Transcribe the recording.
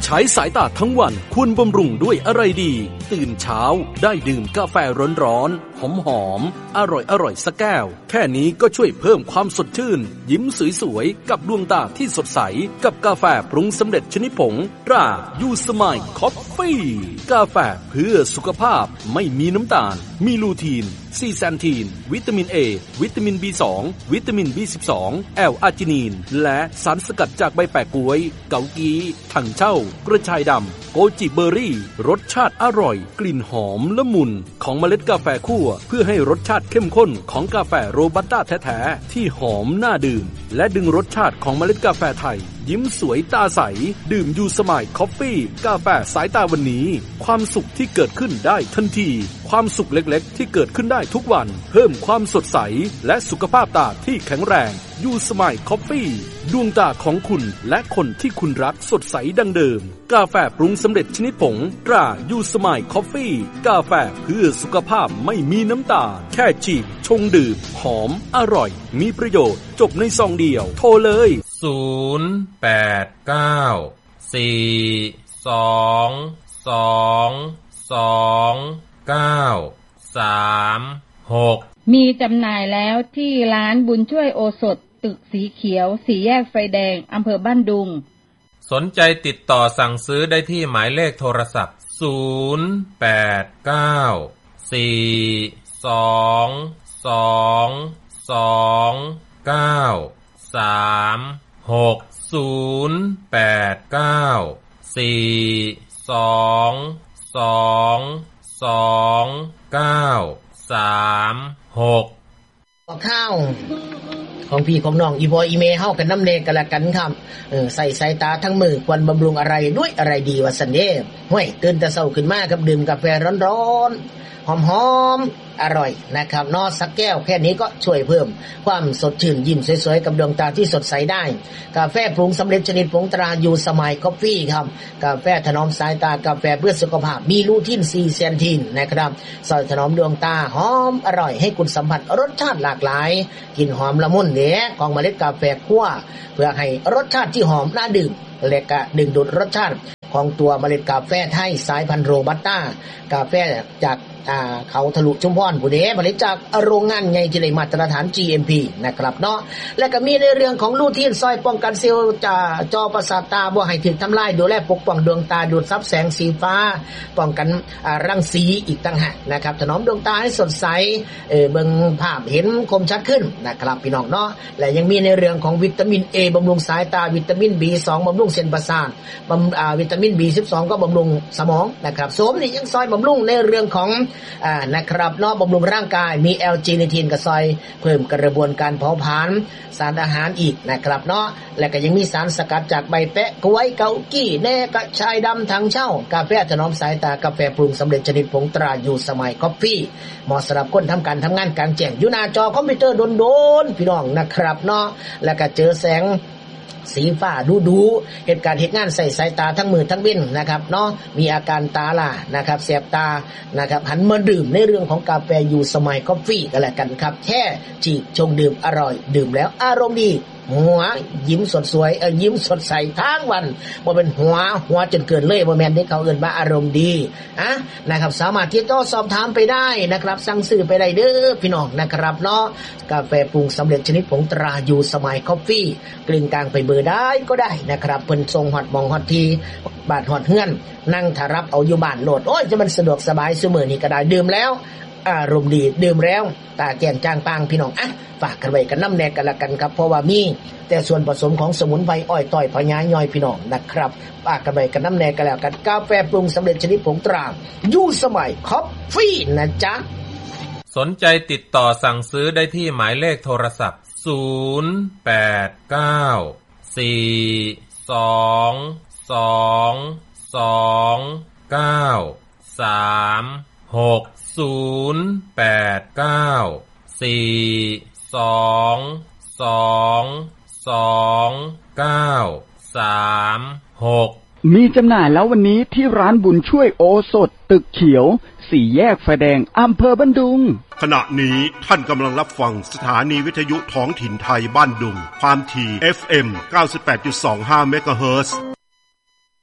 ช้สายตาทั้งวันควรบำรุงด้วยอะไรดีตื่นเช้าได้ดื่มกาแฟร้อนๆหอมๆอร่อยสักแก้วแค่นี้ก็ช่วยเพิ่มความสดชื่นยิ้มสวยๆกับดวงตาที่สดใสกับกาแฟปรุงสำเร็จชนิดผงตรายูสมายคอฟฟี่กาแฟเพื่อสุขภาพไม่มีน้ำตาลมีลูทีนซีแซนทีนวิตามิน A วิตามิน B2 วิตามิน B12 แอลอาร์จินีนและสารสกัดจากใบแปะก๊วยเกากีถังเช่ากระชายดำโกจิเบอร์รี่รสชาติอร่อยกลิ่นหอมละมุนของเมล็ดกาแฟคั่วเพื่อให้รสชาติเข้มข้นของกาแฟโรบัสต้าแท้ๆที่หอมน่าดื่มและดึงรสชาติของเมล็ดกาแฟไทยยิ้มสวยตาใสดื่มยูสมายคอฟฟี่กาแฟสายตาวันนี้ความสุขที่เกิดขึ้นได้ทันทีความสุขเล็กๆที่เกิดขึ้นได้ทุกวันเพิ่มความสดใสและสุขภาพตาที่แข็งแรงยูสมายคอฟฟี่ดวงตาของคุณและคนที่คุณรักสดใสดังเดิมกาแฟปรุงสำเร็จชนิดผงตรายูสมายคอฟฟี่กาแฟเพื่อสุขภาพไม่มีน้ำตาลแค่ฉีกชงดื่มหอมอร่อยมีประโยชน์จบในซองเดียวโทรเลย 0892222936มีจำหน่ายแล้วที่ร้านบุญช่วยโอสถตึกสีเขียวสี่แยกไฟแดงอำเภอบ้านดุงสนใจติดต่อสั่งซื้อได้ที่หมายเลขโทรศัพท์ข้าวของพี่ของน้องอีบอยอีเมเฮากันน้ำเนกันละกันครับใส่สายตาทั้งมือควรบำรุงอะไรด้วยอะไรดีวะสันเด้ห้วยตื่นแต่เช้าขึ้นมากับดื่มกาแฟร้อนๆหอมๆอร่อยนะครับนอสักแก้วแค่นี้ก็ช่วยเพิ่มความสดชื่นยิ้มสวยๆกับดวงตาที่สดใสได้กาแฟปรุงสำเร็จชนิดผงตรายูสมายคอฟฟี่ครับกาแฟถนอมสายตากาแฟเพื่อสุขภาพมีลูทีนซีแซนทีนนะครับสอยถนอมดวงตาหอมอร่อยให้คุณสัมผัสรสชาติหลากหลายกลิ่นหอมละมุนเด้ของเมล็ดกาแฟคั่วเพื่อให้รสชาติที่หอมน่าดื่มและก็ดึงดูดรสชาติของตัวเมล็ดกาแฟไทยสายพันธุ์โรบัสต้ากาแฟจากเขาทะลุชุมพรผู้เด้ผลิตจากโรงงานใหญ่ที่ได้มาตรฐาน GMP นะครับเนาะและก็มีในเรื่องของลูทีนซอยป้องกันเซลล์จอประสาทตาบ่ให้ถูกทำลายดูแลปกป้องดวงตาดูดซับแสงสีฟ้าป้องกันรังสีอีกต่างหากนะครับถนอมดวงตาให้สดใสเบิ่งภาพเห็นคมชัดขึ้นนะครับพี่น้องเนาะและยังมีในเรื่องของวิตามิน A บำรุงสายตาวิตามิน B2 บำรุงเส้นประสาทวิตามิน B12 ก็บำรุงสมองนะครับโสมนี่ยังซอยบำรุงในเรื่องของนะครับเนาะบำรุงร่างกายมีแอลจีนิทินกับซอยเพิ่มกระบวนการเผาผลาญสารอาหารอีกนะครับเนาะและก็ยังมีสารสกัดจากใบแปะก๊วยเกากี้แหน่กระชายดำถังเช่ากาแฟถนอมสายตากาแฟปรุงสำเร็จชนิดผงตรายูสมายคอฟฟี่เหมาะสำหรับคนทำการทำงานกลางแจ้งอยู่หน้าจอคอมพิวเตอร์โดนๆพี่น้องนะครับเนาะแล้วก็เจอแสงสีฟ้าดูเหตุการณ์เหตุงานใส่สายตาทั้งมือทั้งเว้นนะครับเนาะมีอาการตาล่านะครับแสบตานะครับหันมาดื่มในเรื่องของกาแฟยูสมายคอฟฟี่กันแหละกันครับแค่จีบชงดื่มอร่อยดื่มแล้วอารมณ์ดีหัวยิ้มสดสวยยิ้มสดใสทั้งวันบ่เป็นหัวจนเกินเลยบ่แม่นที่เขาเอิ้นว่าอารมณ์ดีนะครับสามารถที่จะสอบถามไปได้นะครับสั่งซื้อไปได้เด้อพี่น้องนะครับเนาะกาแฟปรุงสำเร็จชนิดผงตรายูสมายคอฟฟี่กลึงกลางไปเบอร์ได้ก็ได้นะครับเพิ่นส่งฮอดหม่องฮอดที่บาดฮอดเฮือนนั่งถ้ารับเอาอยู่บ้านโหลดโอ้ยจะมันสะดวกสบายซุมื้อนี้ก็ได้ดื่มแล้วอารมณ์ดีดื่มแล้วตาแจ่มจ้างปางพี่น้องฝากกันไว้กันน้ำแน่กันละกันครับเพราะว่ามีแต่ส่วนผสมของสมุนไพรอ้อยต้อยพญาย่อยพี่น้องนะครับฝากกันไว้กันน้ำแน่กันแล้วกันกาแฟปรุงสำเร็จชนิดผงตรายูสมายคอฟฟี่นะจ๊ะสนใจติดต่อสั่งซื้อได้ที่หมายเลขโทรศัพท์มีจำหน่ายแล้ววันนี้ที่ร้านบุญช่วยโอสถตึกเขียวสี่แยกไฟแดงอำเภอบ้านดุงขณะนี้ท่านกำลังรับฟังสถานีวิทยุท้องถิ่นไทยบ้านดุงความถี่ FM 98.25 เมกะเฮิรตซ์